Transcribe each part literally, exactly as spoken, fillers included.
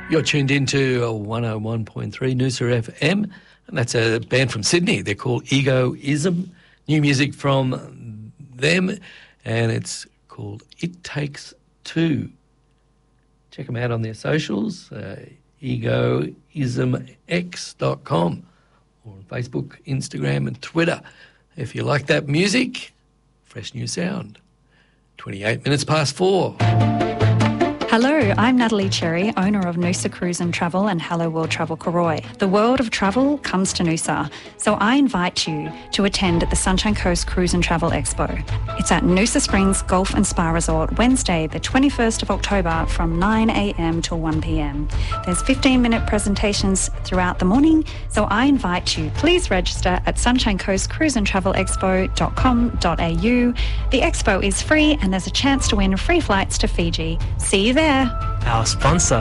You're tuned into one oh one point three Noosa F M, and that's a band from Sydney. They're called Egoism. New music from them, and it's called It Takes Two. Check them out on their socials, uh, egoism x dot com, or on Facebook, Instagram and Twitter. If you like that music, fresh new sound. twenty-eight minutes past four. Hello, I'm Natalie Cherry, owner of Noosa Cruise and Travel and Hello World Travel Koroi. The world of travel comes to Noosa, so I invite you to attend the Sunshine Coast Cruise and Travel Expo. It's at Noosa Springs Golf and Spa Resort, Wednesday the twenty-first of October from nine a m till one p m. There's fifteen minute presentations throughout the morning, so I invite you. Please register at sunshine coast cruise and travel expo dot com dot a u. The expo is free and there's a chance to win free flights to Fiji. See you there. Our sponsor.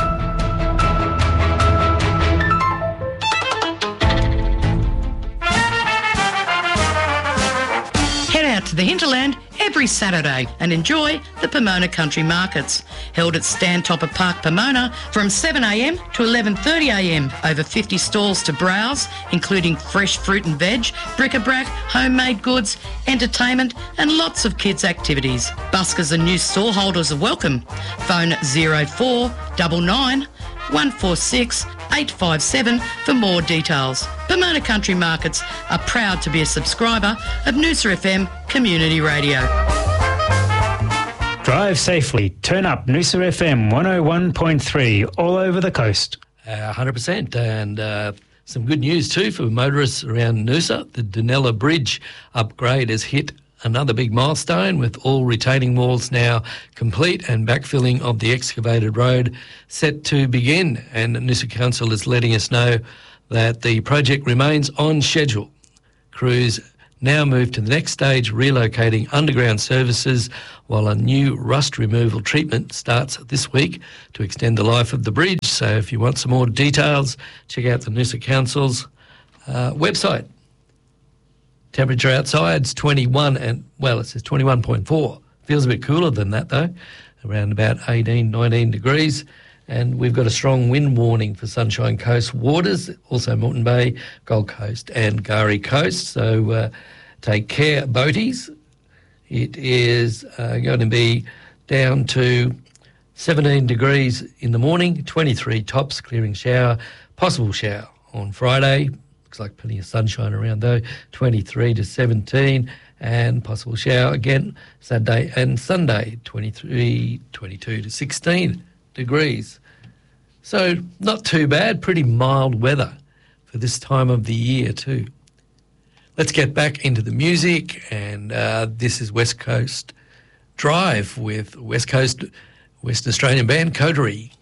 Head out to the hinterland every Saturday and enjoy the Pomona Country Markets, held at Stantopper Park, Pomona, from seven a m to eleven thirty a m. Over fifty stalls to browse, including fresh fruit and veg, bric-a-brac, homemade goods, entertainment and lots of kids' activities. Buskers and new stallholders are welcome. Phone zero four nine nine, one four six, eight five seven for more details. Pomona Country Markets are proud to be a subscriber of Noosa F M Community Radio. Drive safely. Turn up Noosa F M one oh one point three all over the coast. Uh, one hundred percent. And uh, some good news too for motorists around Noosa. The Dunella Bridge upgrade has hit another big milestone, with all retaining walls now complete and backfilling of the excavated road set to begin. And Noosa Council is letting us know that the project remains on schedule. Crews now move to the next stage, relocating underground services, while a new rust removal treatment starts this week to extend the life of the bridge. So if you want some more details, check out the Noosa Council's uh, website. Temperature outside's twenty-one, and well, it says twenty-one point four. Feels a bit cooler than that though, around about eighteen, nineteen degrees. And we've got a strong wind warning for Sunshine Coast waters, also Moreton Bay, Gold Coast and Gari Coast. So uh, take care, boaties. It is uh, going to be down to seventeen degrees in the morning, twenty-three tops, clearing shower, possible shower on Friday. Looks like plenty of sunshine around though, twenty-three to seventeen, and possible shower again Saturday and Sunday, twenty-three, twenty-two to sixteen degrees. So not too bad, pretty mild weather for this time of the year too. Let's get back into the music, and uh, this is West Coast Drive with West Coast West Australian band Coterie.